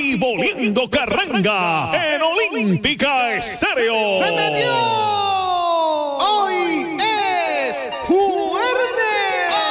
y Volviendo Carranga en Olímpica Estéreo. ¡Se metió!